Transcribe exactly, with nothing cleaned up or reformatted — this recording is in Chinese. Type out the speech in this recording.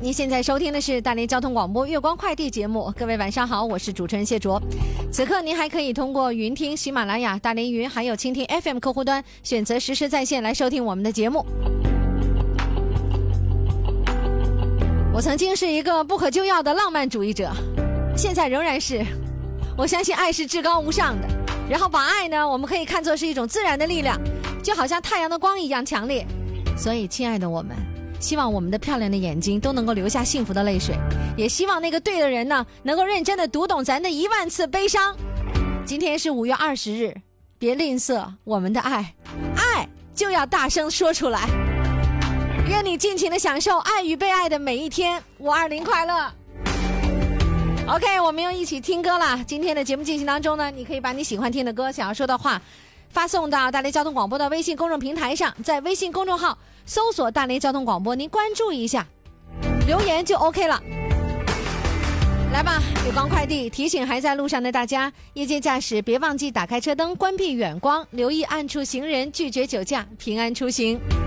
您现在收听的是大连交通广播月光快递节目。各位晚上好，我是主持人谢卓。此刻您还可以通过云听、喜马拉雅、大连云还有蜻蜓 F M 客户端选择实时在线来收听我们的节目。我曾经是一个不可救药的浪漫主义者，现在仍然是。我相信爱是至高无上的，然后把爱呢，我们可以看作是一种自然的力量，就好像太阳的光一样强烈。所以亲爱的我们，希望我们的漂亮的眼睛都能够流下幸福的泪水，也希望那个对的人呢，能够认真的读懂咱的一万次悲伤。今天是五月二十日，别吝啬我们的爱，爱就要大声说出来。愿你尽情的享受爱与被爱的每一天。五二零快乐。OK， 我们又一起听歌了。今天的节目进行当中呢，你可以把你喜欢听的歌、想要说的话发送到大连交通广播的微信公众平台上，在微信公众号搜索大连交通广播，您关注一下，留言就 OK 了。来吧，月光快递提醒还在路上的大家，夜间驾驶别忘记打开车灯，关闭远光，留意暗处行人，拒绝酒驾，平安出行。